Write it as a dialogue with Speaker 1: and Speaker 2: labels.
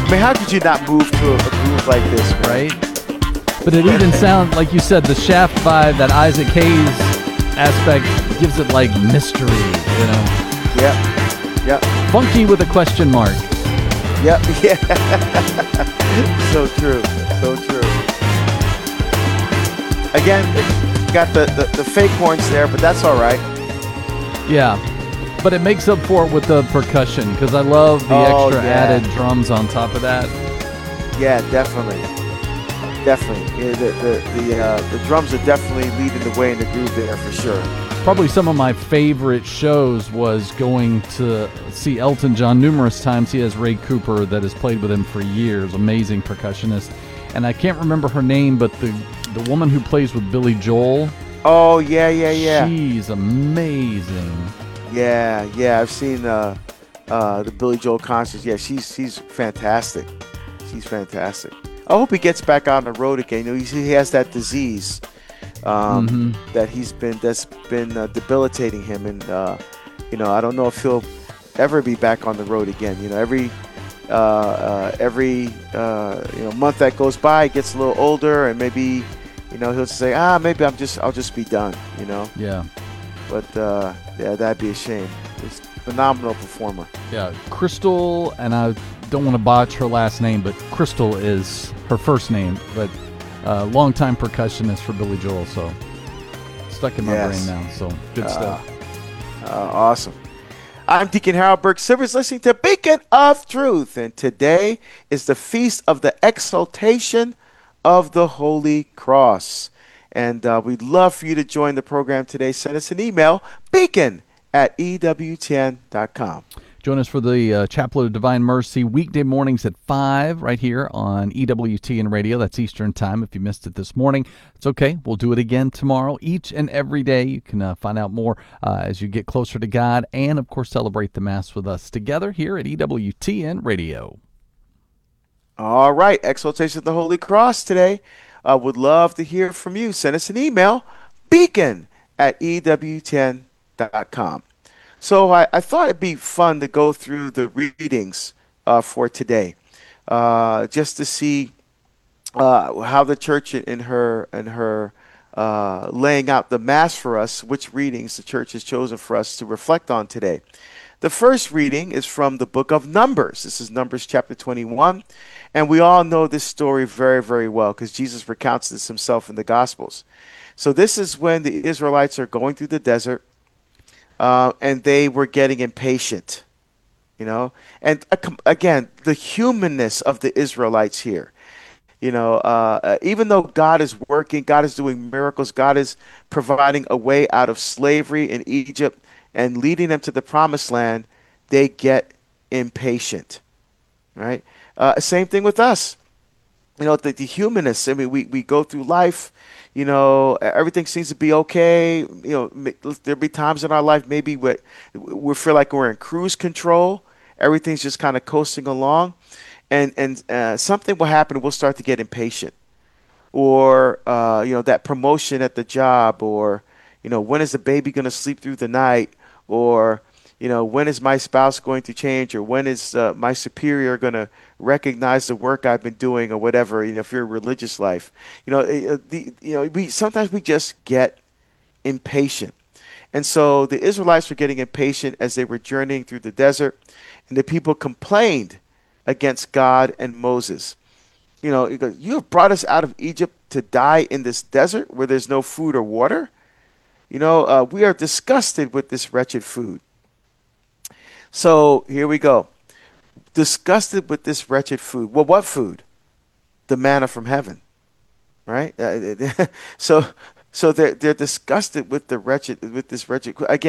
Speaker 1: I mean, how could you not move to a groove like this, man?
Speaker 2: Right? But it even sounds, like you said, the Shaft vibe, that Isaac Hayes aspect gives it like mystery, you know?
Speaker 1: Yep.
Speaker 2: Funky with a question mark.
Speaker 1: Yep. Yeah. So true. Again, got the fake horns there, but that's all right.
Speaker 2: Yeah. But it makes up for it with the percussion, because I love the extra added drums on top of that.
Speaker 1: Yeah, definitely. Yeah, the drums are definitely leading the way in the groove there for sure.
Speaker 2: Probably some of my favorite shows was going to see Elton John numerous times. He has Ray Cooper that has played with him for years, amazing percussionist. And I can't remember her name, but the woman who plays with Billy Joel.
Speaker 1: Oh, yeah.
Speaker 2: She's amazing.
Speaker 1: Yeah, I've seen the Billy Joel concerts. Yeah, she's fantastic. She's fantastic. I hope he gets back on the road again. You know, he has that disease that's been debilitating him, and I don't know if he'll ever be back on the road again. You know, every month that goes by, he gets a little older, and maybe he'll say, maybe I'll just be done. You know.
Speaker 2: Yeah.
Speaker 1: But that'd be a shame. He's a phenomenal performer.
Speaker 2: Yeah, Crystal, and I don't want to botch her last name, but Crystal is her first name, but longtime percussionist for Billy Joel, so stuck in my brain now. So good stuff.
Speaker 1: Awesome. I'm Deacon Harold Burke Silvers, listening to Beacon of Truth, and today is the Feast of the Exaltation of the Holy Cross. And we'd love for you to join the program today. Send us an email, beacon@ewtn.com.
Speaker 2: Join us for the Chaplet of Divine Mercy weekday mornings at 5 right here on EWTN Radio. That's Eastern Time. If you missed it this morning, it's okay. We'll do it again tomorrow, each and every day. You can find out more as you get closer to God and, of course, celebrate the Mass with us together here at EWTN Radio.
Speaker 1: All right. Exaltation of the Holy Cross today. Would love to hear from you. Send us an email, beacon@ewtn.com. So I thought it'd be fun to go through the readings for today, just to see how the church in her laying out the Mass for us, which readings the church has chosen for us to reflect on today. The first reading is from the book of Numbers. This is Numbers chapter 21. And we all know this story very, very well because Jesus recounts this himself in the Gospels. So this is when the Israelites are going through the desert, and they were getting impatient, And again, the humanness of the Israelites here. Even though God is working, God is doing miracles, God is providing a way out of slavery in Egypt and leading them to the promised land, they get impatient, right? Same thing with us. The humanness. I mean, we go through life, everything seems to be okay. There'll be times in our life maybe we feel like we're in cruise control. Everything's just kind of coasting along. And something will happen. We'll start to get impatient. Or, that promotion at the job. Or, when is the baby going to sleep through the night? Or, when is my spouse going to change? Or when is my superior going to recognize the work I've been doing or whatever, if you're in religious life. Sometimes we just get impatient. And so the Israelites were getting impatient as they were journeying through the desert, and the people complained against God and Moses. You have brought us out of Egypt to die in this desert where there's no food or water. We are disgusted with this wretched food. So here we go. Disgusted with this wretched food. Well, what food? The manna from heaven, right? So they're disgusted with this wretched. Again,